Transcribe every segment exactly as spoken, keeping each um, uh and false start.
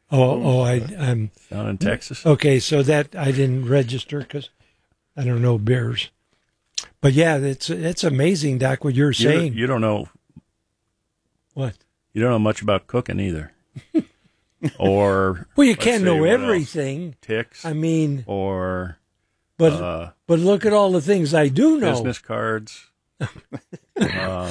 Oh, oh, I, I'm down in Texas. Okay, so that I didn't register because I don't know bears. But yeah, it's it's amazing, Doc, what you're You, saying. you don't know What? you don't know much about cooking either, or Well, you let's can't see, know what else? everything. Ticks, I mean, or but uh, but look at all the things I do know. business cards. um,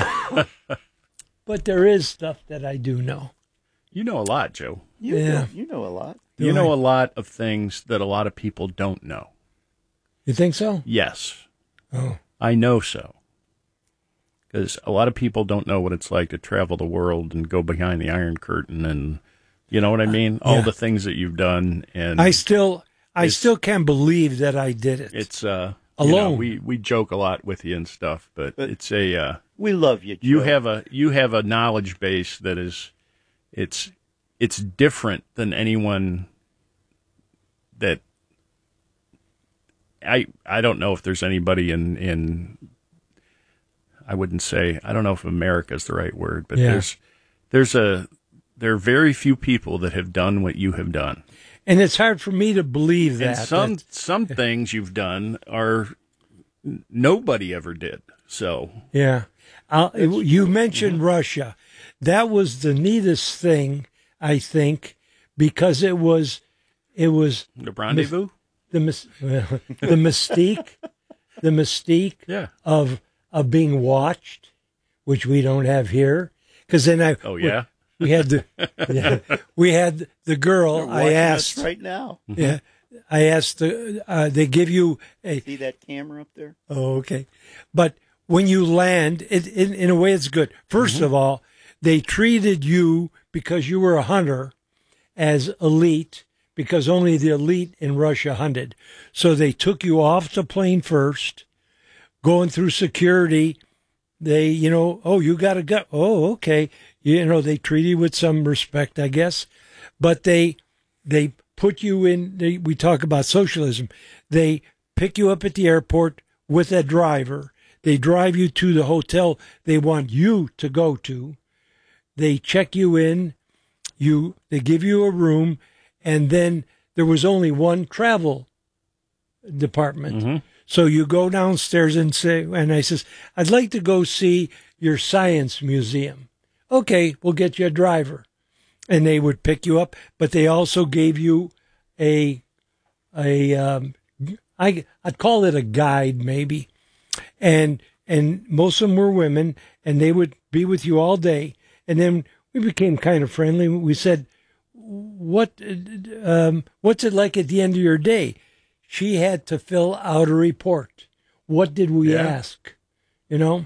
But there is stuff that I do know. you know a lot, Joe. You Yeah. know, you know a lot. Do you know I? a lot of things that a lot of people don't know. You think so? Yes, Oh, I know so. Because a lot of people don't know what it's like to travel the world and go behind the Iron Curtain, and you know what I mean. All yeah. the things that you've done, and I still I It's- still can't believe that I did it. it's uh, you know, Alone. we we joke a lot with you and stuff, but, But- it's a uh, We love you, Joe. you have a you have a knowledge base that is it's it's different than anyone that I I don't know if there's anybody in in I wouldn't say I don't know if America is the right word, but Yeah. there's there's a there are very few people that have done what you have done. And it's hard for me to believe that. And some that- some things you've done are nobody ever did. So yeah. I'll, you mentioned Russia. That was the neatest thing, I think, because it was it was the rendezvous. the mys- the mystique, the mystique Yeah. of of being watched, which we don't have here. Because then I Oh yeah. we, we had the yeah, we had the girl. They're I watching asked us right now. yeah, I asked the uh, they give you a See that camera up there? oh okay, but when you land, it, in in a way it's good. 1st of all, they treated you because you were a hunter as elite because only the elite in Russia hunted. So they took you off the plane first, going through security. They, you know, oh, you got to go. Oh, okay. You know, they treat you with some respect, I guess. But they, they put you in, they, we talk about socialism. They pick you up at the airport with a driver. They drive you to the hotel they want you to go to. They check you in. You, they give you a room. And then there was only one travel department. Mhm. So you go downstairs and say, and I says, I'd like to go see your science museum. Okay, we'll get you a driver. And they would pick you up, but they also gave you a, a, um, I, I'd call it a guide maybe. And, and most of them were women and they would be with you all day. And then we became kind of friendly. We said, what, um, what's it like at the end of your day? She had to fill out a report. What did we Yeah. ask? You know?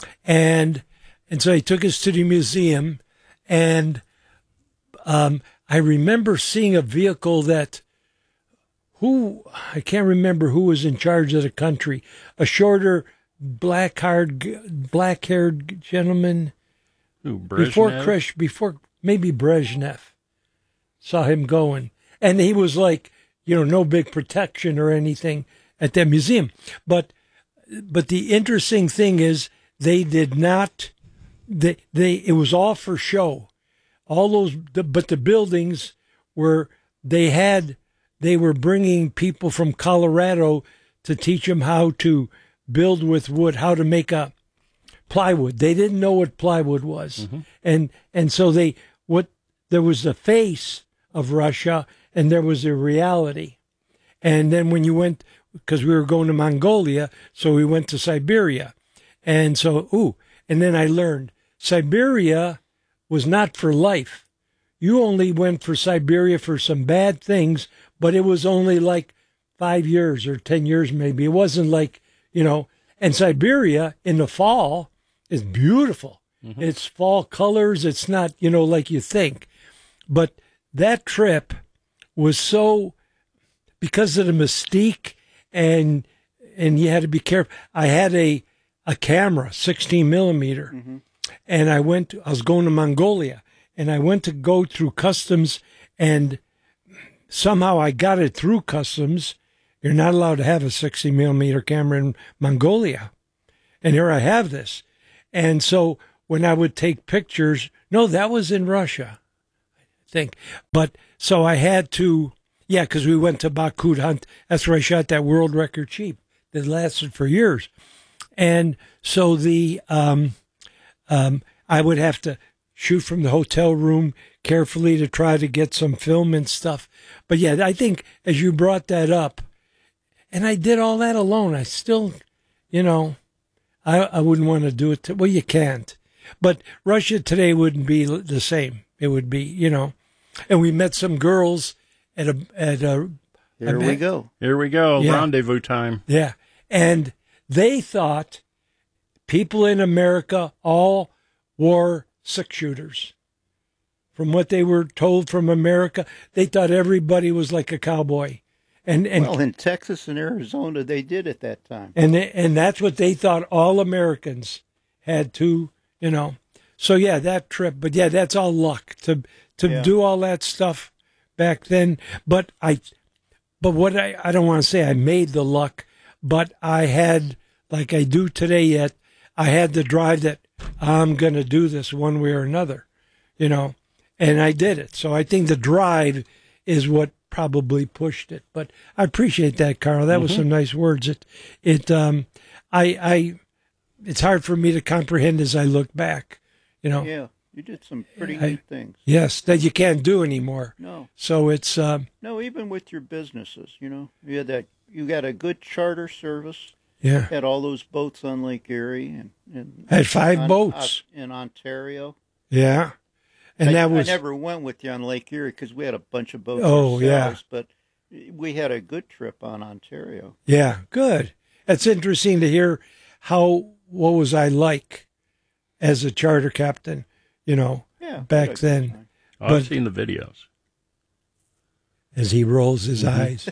And and so he took us to the museum, and um, I remember seeing a vehicle that who I can't remember who was in charge of the country. A shorter, black-haired, black-haired gentleman Ooh, before Brezhnev? Krish, before maybe Brezhnev, saw him going, and he was like, you know, no big protection or anything at that museum. But but the interesting thing is they did not. They they it was all for show. All those, the, but the buildings were they had they were bringing people from Colorado to teach them how to build with wood, how to make a plywood. They didn't know what plywood was, Mm-hmm. and and so they what there was the face of Russia and there was a reality. And then when you went, because we were going to Mongolia, so we went to Siberia, and so ooh, and then I learned Siberia was not for life. You only went for Siberia for some bad things, but it was only like five years or ten years maybe. It wasn't like, you know, and Siberia in the fall is beautiful. Mm-hmm. It's fall colors. It's not, you know, like you think. But that trip was so, because of the mystique and and you had to be careful. I had a a camera, sixteen millimeter, mm-hmm. and I went, I was going to Mongolia, and I went to go through customs, and somehow I got it through customs. You're not allowed to have a sixty millimeter camera in Mongolia. And here I have this. And so when I would take pictures, no, that was in Russia. think. But so I had to, yeah, because we went to Baku to hunt. That's where I shot that world record sheep that lasted for years. And so the um, um, I would have to shoot from the hotel room carefully to try to get some film and stuff. But yeah, I think as you brought that up, and I did all that alone, I still, you know, I, I wouldn't want to do it. To, well, you can't. But Russia today wouldn't be the same. It would be, you know. And we met some girls at a at a. Here a, we go. Here we go. Yeah. Rendezvous time. Yeah, and they thought people in America all wore six shooters. From what they were told from America, they thought everybody was like a cowboy. And and Well, in Texas and Arizona, they did at that time. and they, and that's what they thought all Americans had to, you know. So yeah, that trip, but yeah, that's all luck to to Yeah. do all that stuff back then. But I, but what I I don't want to say I made the luck, but I had, like I do today yet, I had the drive that I'm going to do this one way or another, you know, and I did it. So I think the drive is what probably pushed it. But I appreciate that, Carl. That was some nice words. It, it, um, I, I, it's hard for me to comprehend as I look back, you know. Yeah, you did some pretty I- neat things. Yes, that you can't do anymore. No, So it's, um, no, even with your businesses, you know, you had that. You got a good charter service. yeah. Had all those boats on Lake Erie and, and I had five on- boats. uh, in Ontario. Yeah. And I, that was, I never went with you on Lake Erie because we had a bunch of boats. Oh, yeah. ourselves, but we had a good trip on Ontario. yeah, good. It's interesting to hear how, what was I like as a charter captain, you know, Yeah, back we had a good then, time. I've But- seen the videos. as he rolls his eyes.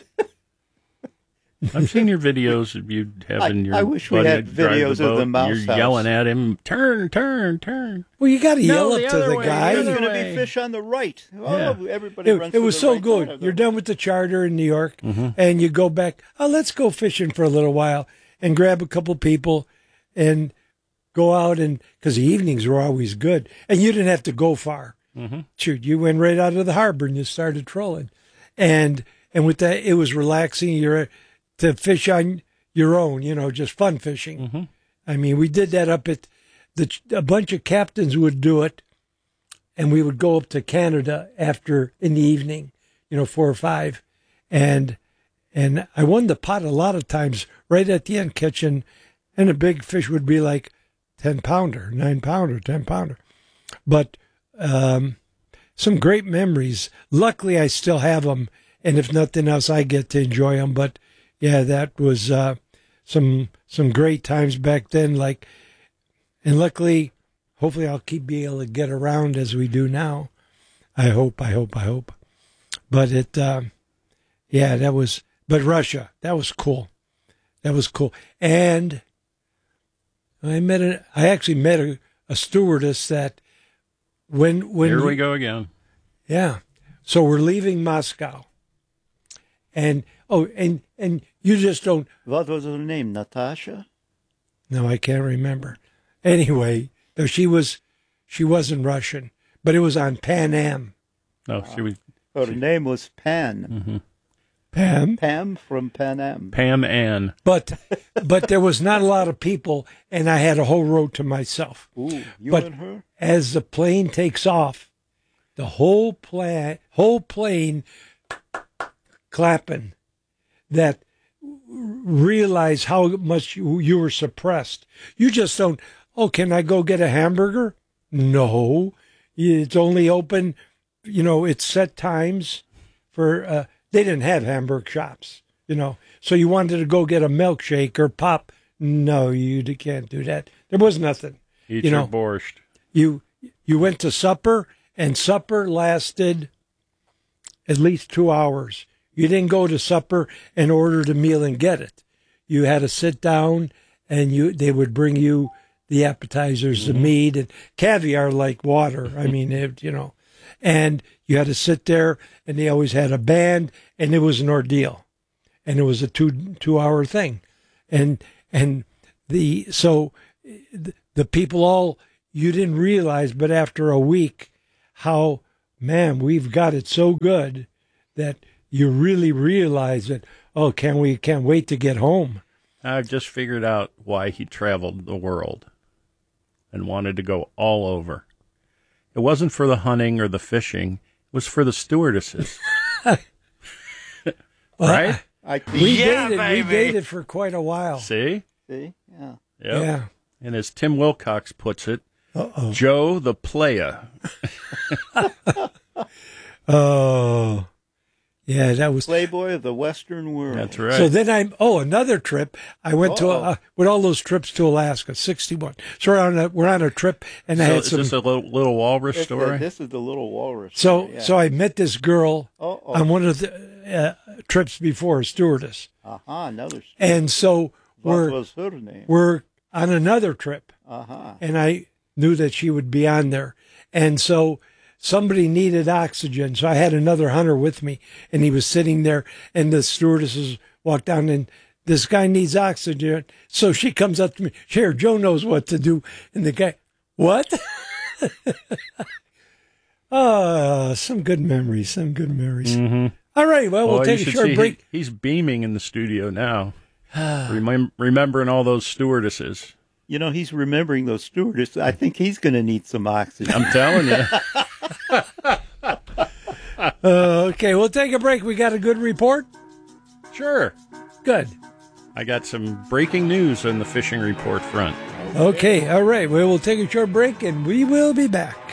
I've seen your videos of you having I- your I wish we buddy had drive videos of boat, the and mouse You're house. yelling at him, turn, turn, turn. Well, you got to No, yell the up to other the way, guy. the There's other going to way. be fish on the right. Oh, Yeah. everybody runs It, it to was the so right good. side of You're the- done with the charter in New York, and you go back. Oh, let's go fishing for a little while and grab a couple people and go out, and because the evenings were always good, and you didn't have to go far. Mm-hmm. Shoot, you went right out of the harbor and you started trolling, and and with that, it was relaxing. You're to fish on your own, you know, just fun fishing. Mm-hmm. I mean, we did that up at the a bunch of captains would do it, and we would go up to Canada after in the evening, you know, four or five, and and I won the pot a lot of times right at the end catching, and a big fish would be like ten pounder, nine pounder, ten pounder, but um, some great memories. Luckily, I still have them, and if nothing else, I get to enjoy them. But yeah, that was uh, some some great times back then. Like, and luckily, hopefully, I'll keep being able to get around as we do now. I hope, I hope, I hope. But it, um, yeah, that was. But Russia, that was cool. That was cool. And I met a, I actually met a, a stewardess that when when Here we- we go again. yeah. So we're leaving Moscow. And oh, and and you just don't. What was her name? Natasha? No, I can't remember. Anyway, though she was, she wasn't Russian, but it was on Pan Am. No, she was Her name was Pan. Pam. Pam from Pan Am. Pam Ann. But but there was not a lot of people, and I had a whole road to myself. Ooh, you But- and her? As the plane takes off, the whole plan, whole plane clapping, that realize how much you, you were suppressed. You just don't, oh, can I go get a hamburger? No. It's only open, you know, it's set times for, uh, they didn't have hamburger shops, you know. So you wanted to go get a milkshake or pop. No, you d- can't do that. There was nothing. Eat You your know, borscht. You you went to supper, and supper lasted at least two hours. You didn't go to supper and order the meal and get it. You had to sit down, and you they would bring you the appetizers, the meat, and caviar like water. I mean, it, you know, and you had to sit there, and they always had a band, and it was an ordeal, and it was a two two hour thing, and and the so the, the people all, you didn't realize, but after a week, how man, we've got it so good that you really realize that, oh, can we can't wait to get home. I've just figured out why he traveled the world and wanted to go all over. It wasn't for the hunting or the fishing. It was for the stewardesses. Right? I think. We Yeah, dated. baby. We dated for quite a while. See? See? Yeah. Yep. Yeah. And as Tim Wilcox puts it, Uh-oh. Joe the playa. Oh. Yeah, that was. Playboy of the Western world. That's right. So then I'm. Oh, another trip. I went to Uh-oh. uh, with all those trips to Alaska, sixty-one. So we're on a we're on a trip, and I so had is some. this a little, little walrus It's story? the- this is the little walrus. so story, yeah. so I met this girl Uh-oh. on one of the uh, trips before, a stewardess, Uh-huh, another. and so What we're was her name? we're on another trip. Uh-huh. And I knew that she would be on there. And so somebody needed oxygen. So I had another hunter with me, and he was sitting there, and the stewardesses walked down, and this guy needs oxygen. So she comes up to me, here, Joe knows what to do. And the guy, what? Ah, some good memories, some good memories. Mm-hmm. All right, well, we'll Well, take you a should short see break. He, he's beaming in the studio now, Remem- remembering all those stewardesses. You know, he's remembering those stewardesses. I think he's going to need some oxygen. I'm telling you. Uh, okay, we'll take a break. We got a good report? Sure. Good. I got some breaking news on the fishing report front. Okay, all right. Well, we'll take a short break, and we will be back.